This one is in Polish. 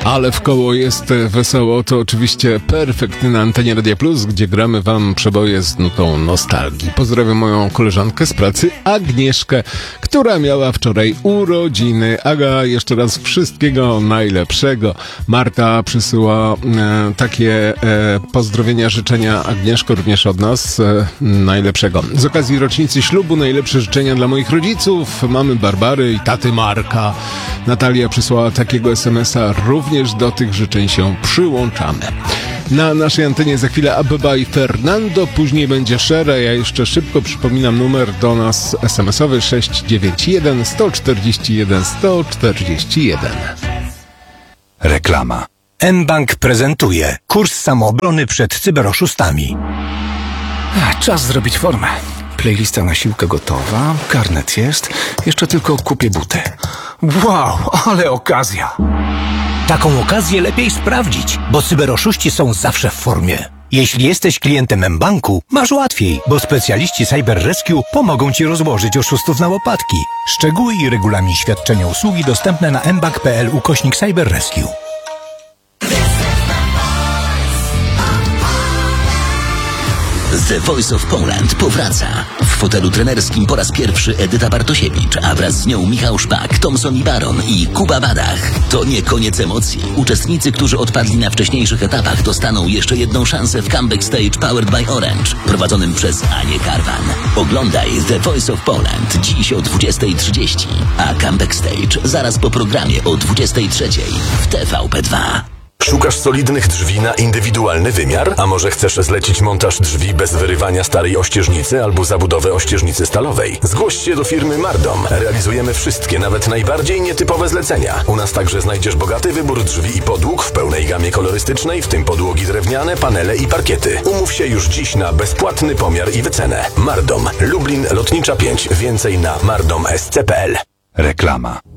Ale w koło jest wesoło, to oczywiście Perfekt na antenie Radia Plus, gdzie gramy wam przeboje z nutą nostalgii. Pozdrawiam moją koleżankę z pracy, Agnieszkę, która miała wczoraj urodziny. Aga, jeszcze raz wszystkiego najlepszego. Marta przysyła takie pozdrowienia, życzenia, Agnieszko, również od nas najlepszego. Z okazji rocznicy ślubu najlepsze życzenia dla moich rodziców, mamy Barbary i taty Marka. Natalia przysłała takiego SMS-a, również do tych życzeń się przyłączamy. Na naszej antenie za chwilę Abeba i Fernando, później będzie Szera. Ja jeszcze szybko przypominam numer do nas SMS-owy 691 141 141. Reklama. mBank prezentuje kurs samoobrony przed cyberoszustami. Czas zrobić formę. Playlista na siłkę gotowa, karnet jest, jeszcze tylko kupię buty. Wow, ale okazja! Taką okazję lepiej sprawdzić, bo cyberoszuści są zawsze w formie. Jeśli jesteś klientem mBanku, masz łatwiej, bo specjaliści Cyber Rescue pomogą ci rozłożyć oszustów na łopatki. Szczegóły i regulamin świadczenia usługi dostępne na mbank.pl/Cyber Rescue. The Voice of Poland powraca. W fotelu trenerskim po raz pierwszy Edyta Bartosiewicz, a wraz z nią Michał Szpak, Thomson i Baron i Kuba Badach. To nie koniec emocji. Uczestnicy, którzy odpadli na wcześniejszych etapach, dostaną jeszcze jedną szansę w Comeback Stage Powered by Orange, prowadzonym przez Anię Karwan. Oglądaj The Voice of Poland dziś o 20:30, a Comeback Stage zaraz po programie o 23:00 w TVP2. Szukasz solidnych drzwi na indywidualny wymiar? A może chcesz zlecić montaż drzwi bez wyrywania starej ościeżnicy albo zabudowę ościeżnicy stalowej? Zgłoś się do firmy Mardom. Realizujemy wszystkie, nawet najbardziej nietypowe zlecenia. U nas także znajdziesz bogaty wybór drzwi i podłóg w pełnej gamie kolorystycznej, w tym podłogi drewniane, panele i parkiety. Umów się już dziś na bezpłatny pomiar i wycenę. Mardom. Lublin, Lotnicza 5. Więcej na mardomsc.pl. Reklama.